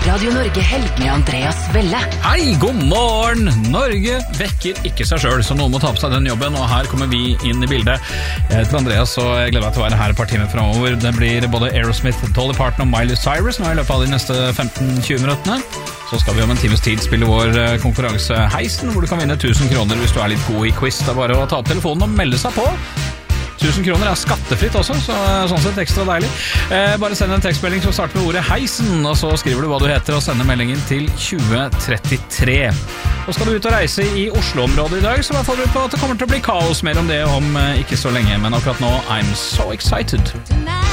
Radio Norge-helg med Andreas Velle. Hei, god morgen! Norge vekker ikke seg selv, så noen må ta på seg den jobben, og her kommer vi inn i bildet. Jeg heter Andreas, og jeg gleder meg til å være her et par timer fremover. Det blir både Aerosmith, Dolly Parton og Miley Cyrus nå i løpet av de neste 15-20 minuttene. Så skal vi om en times tid spille vår konkurranse Heisen, hvor du kan vinne 1000 kroner hvis du er litt god i quiz. Det er bare å ta opp telefonen og melde seg på. 1000 kroner er skattefritt også, så sånn sett ekstra deilig. Bare send en tekstmelding som starter med ordet Heisen, og så skriver du hva du heter og sender meldingen til 2033. Og skal du ut og reise i Oslo-området i dag, så bare forbered på at det kommer til å bli kaos. Mer om det om ikke så lenge, men akkurat nå, I'm so excited.